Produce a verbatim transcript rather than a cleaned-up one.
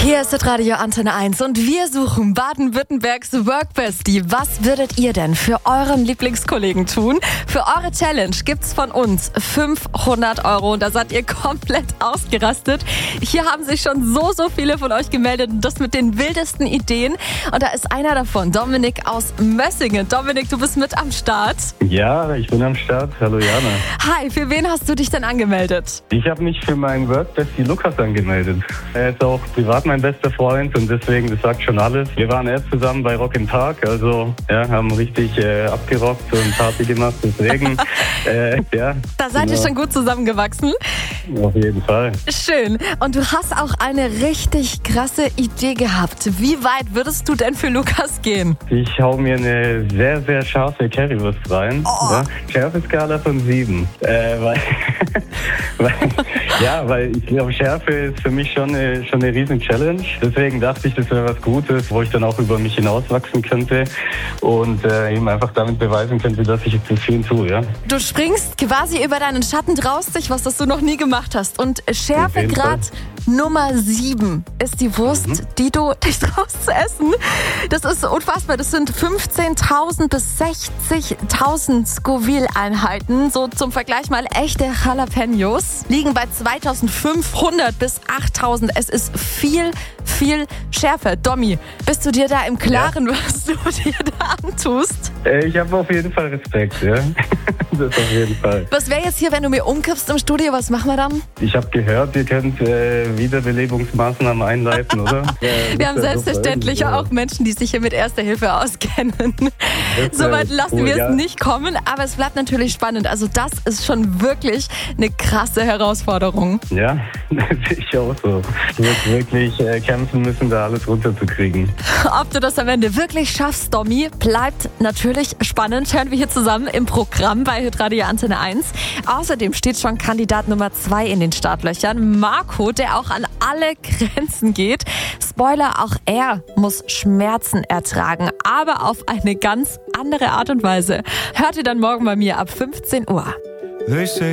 Hier ist das Radio Antenne eins und wir suchen Baden-Württembergs Workbestie. Was würdet ihr denn für euren Lieblingskollegen tun? Für eure Challenge gibt's von uns fünfhundert Euro und da seid ihr komplett ausgerastet. Hier haben sich schon so, so viele von euch gemeldet und das mit den wildesten Ideen. Und da ist einer davon, Dominik aus Mössingen. Dominik, du bist mit am Start. Ja, ich bin am Start. Hallo Jana. Hi, für wen hast du dich denn angemeldet? Ich habe mich für meinen Workbestie Lukas angemeldet. Er ist auch privat mein bester Freund und deswegen, das sagt schon alles. Wir waren erst zusammen bei Rock im Park, also ja, haben richtig äh, abgerockt und Party gemacht, deswegen, äh, ja. Da seid ihr genau. schon gut zusammengewachsen. Auf jeden Fall. Schön. Und du hast auch eine richtig krasse Idee gehabt. Wie weit würdest du denn für Lukas gehen? Ich hau mir eine sehr, sehr scharfe Currywurst rein. Oh. Ja? Schärfe-Skala von sieben. Äh, weil, weil, ja, weil ich glaube, Schärfe ist für mich schon eine, schon eine riesen Challenge. Deswegen dachte ich, das wäre was Gutes, wo ich dann auch über mich hinauswachsen könnte und äh, ihm einfach damit beweisen könnte, dass ich jetzt das viel tue. Ja? Du springst quasi über deinen Schatten, traust dich, was das du noch nie gemacht hast. Und Schärfegrad Nummer sieben ist die Wurst, mhm. die du dich traust zu essen. Das ist unfassbar. Das sind fünfzehntausend bis sechzigtausend Scoville-Einheiten. So zum Vergleich mal echte Jalapenos. Liegen bei zweitausendfünfhundert bis achttausend. Es ist viel, viel schärfer. Domi, bist du dir da im Klaren, ja. was du dir da antust? Äh, ich habe auf jeden Fall Respekt, ja. Das auf jeden Fall. Was wäre jetzt hier, wenn du mir umkippst im Studio? Was machen wir dann? Ich habe gehört, ihr könnt äh, Wiederbelebungsmaßnahmen einleiten, oder? Ja, wir haben selbstverständlich super. Auch Menschen, die sich hier mit Erster Hilfe auskennen. Soweit lassen cool, wir ja. es nicht kommen, aber es bleibt natürlich spannend. Also das ist schon wirklich eine krasse Herausforderung. Ja, das sehe ich auch so. Du wirst wirklich äh, kämpfen müssen, da alles runterzukriegen. Ob du das am Ende wirklich schaffst, Domi, bleibt natürlich spannend. Hören wir hier zusammen im Programm bei Radio Antenne eins. Außerdem steht schon Kandidat Nummer zwei in den Startlöchern. Marco, der auch an alle Grenzen geht. Spoiler, auch er muss Schmerzen ertragen, aber auf eine ganz andere Art und Weise. Hört ihr dann morgen bei mir ab fünfzehn Uhr.